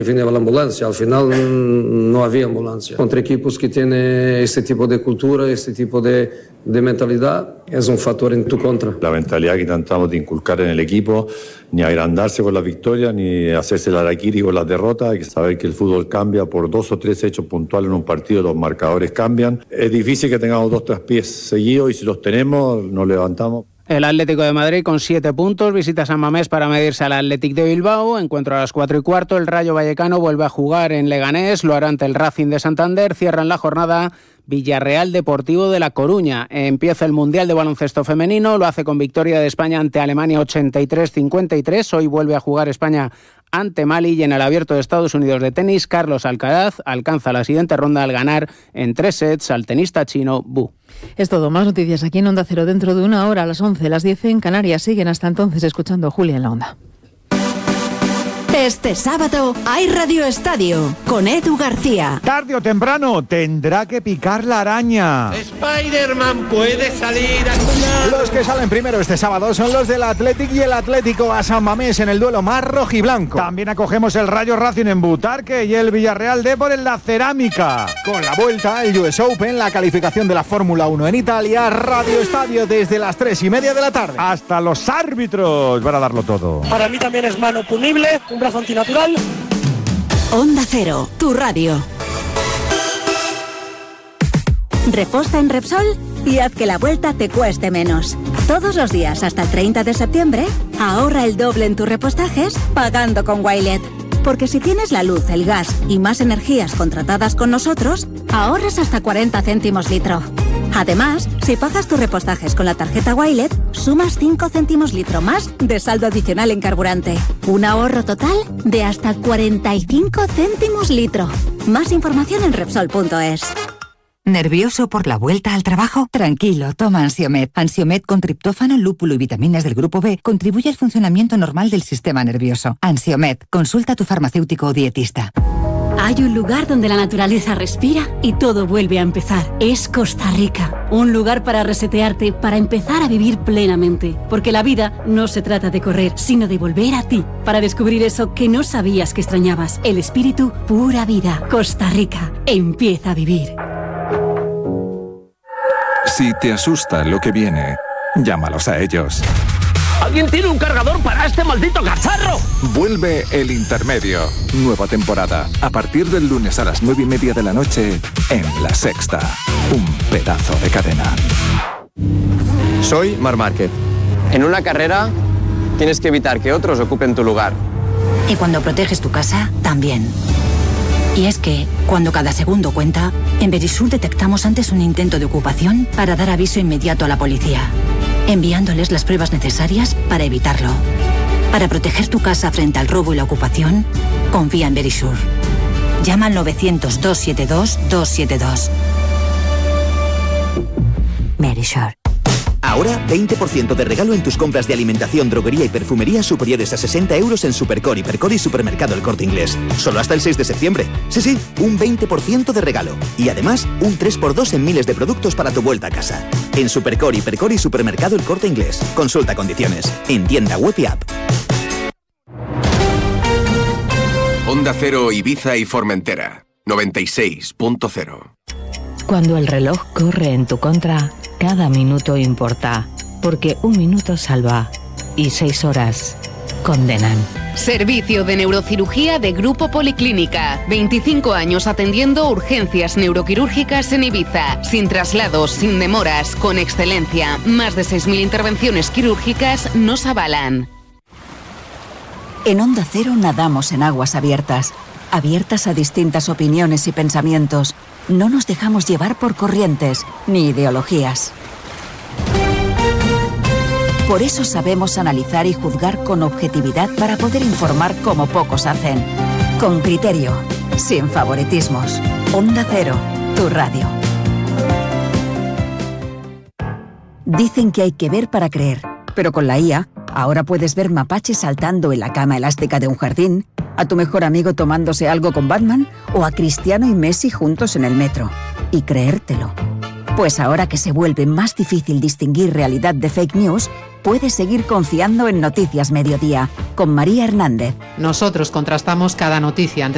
Fin de la ambulancia, al final no había ambulancia. Contra equipos que tienen este tipo de cultura, este tipo de mentalidad, es un factor en tu contra. La mentalidad que intentamos de inculcar en el equipo, ni agrandarse con la victoria, ni hacerse la harakiri con las derrotas. Hay que saber que el fútbol cambia por 2 o 3 hechos puntuales en un partido, los marcadores cambian. Es difícil que tengamos 2 traspiés seguidos y si los tenemos, nos levantamos. El Atlético de Madrid con 7 puntos, visita San Mamés para medirse al Athletic de Bilbao, encuentro a las 4:15, el Rayo Vallecano vuelve a jugar en Leganés, lo hará ante el Racing de Santander, cierran la jornada Villarreal Deportivo de La Coruña. Empieza el Mundial de Baloncesto Femenino, lo hace con victoria de España ante Alemania 83-53, hoy vuelve a jugar España ante Mali y en el Abierto de Estados Unidos de tenis, Carlos Alcaraz alcanza la siguiente ronda al ganar en 3 sets al tenista chino Bu. Es todo, más noticias aquí en Onda Cero dentro de una hora, a las 11, las 10 en Canarias. Siguen hasta entonces escuchando a Julia en la Onda. Este sábado hay Radio Estadio con Edu García. Tarde o temprano tendrá que picar la araña. Spider-Man puede salir a soñar. Los que salen primero este sábado son los del Athletic y el Atlético a San Mamés en el duelo más rojiblanco. También acogemos el Rayo Racing en Butarque y el Villarreal Depor en la Cerámica. Con la vuelta, el US Open, la calificación de la Fórmula 1 en Italia, Radio Estadio desde las 3:30 de la tarde. Hasta los árbitros van a darlo todo. Para mí también es mano punible, un brazo antinatural. Onda Cero, tu radio. Reposta en Repsol y haz que la vuelta te cueste menos. Todos los días hasta el 30 de septiembre, ahorra el doble en tus repostajes pagando con Wilet. Porque si tienes la luz, el gas y más energías contratadas con nosotros, ahorras hasta 40 céntimos litro. Además, si pagas tus repostajes con la tarjeta Wilet, sumas 5 céntimos litro más de saldo adicional en carburante. Un ahorro total de hasta 45 céntimos litro. Más información en Repsol.es. ¿Nervioso por la vuelta al trabajo? Tranquilo, toma Ansiomed. Ansiomed con triptófano, lúpulo y vitaminas del grupo B contribuye al funcionamiento normal del sistema nervioso. Ansiomed, consulta a tu farmacéutico o dietista. Hay un lugar donde la naturaleza respira y todo vuelve a empezar. Es Costa Rica. Un lugar para resetearte, para empezar a vivir plenamente. Porque la vida no se trata de correr, sino de volver a ti. Para descubrir eso que no sabías que extrañabas. El espíritu pura vida. Costa Rica. Empieza a vivir. Si te asusta lo que viene, llámalos a ellos. ¿Alguien tiene un cargador para este maldito cacharro? Vuelve El Intermedio. Nueva temporada. A partir del lunes a las 9:30 de la noche en La Sexta. Un pedazo de cadena. Soy Marc Márquez. En una carrera tienes que evitar que otros ocupen tu lugar. Y cuando proteges tu casa, también. Y es que, cuando cada segundo cuenta, en Verisur detectamos antes un intento de ocupación para dar aviso inmediato a la policía, enviándoles las pruebas necesarias para evitarlo. Para proteger tu casa frente al robo y la ocupación, confía en Verisur. Llama al 900-272-272. Verisur. Ahora, 20% de regalo en tus compras de alimentación, droguería y perfumería superiores a 60 euros en Supercor, Hipercor y Supermercado El Corte Inglés. Solo hasta el 6 de septiembre. Sí, un 20% de regalo. Y además, un 3x2 en miles de productos para tu vuelta a casa. En Supercor, Hipercor y Supermercado El Corte Inglés. Consulta condiciones. En tienda web y app. Onda Cero, Ibiza y Formentera. 96.0. Cuando el reloj corre en tu contra, cada minuto importa, porque un minuto salva y 6 horas condenan. Servicio de neurocirugía de Grupo Policlínica. 25 años atendiendo urgencias neuroquirúrgicas en Ibiza. Sin traslados, sin demoras, con excelencia. Más de 6.000 intervenciones quirúrgicas nos avalan. En Onda Cero nadamos en aguas abiertas. Abiertas a distintas opiniones y pensamientos. No nos dejamos llevar por corrientes ni ideologías. Por eso sabemos analizar y juzgar con objetividad para poder informar como pocos hacen. Con criterio, sin favoritismos. Onda Cero, tu radio. Dicen que hay que ver para creer, pero con la IA, ahora puedes ver mapaches saltando en la cama elástica de un jardín, a tu mejor amigo tomándose algo con Batman o a Cristiano y Messi juntos en el metro. Y creértelo. Pues ahora que se vuelve más difícil distinguir realidad de fake news, puedes seguir confiando en Noticias Mediodía, con María Hernández. Nosotros contrastamos cada noticia antes